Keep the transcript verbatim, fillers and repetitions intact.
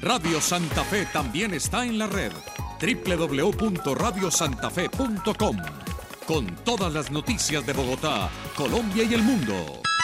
Radio Santa Fe también está en la red. doble u doble u doble u punto radio santa fe punto com. Con todas las noticias de Bogotá, Colombia y el mundo.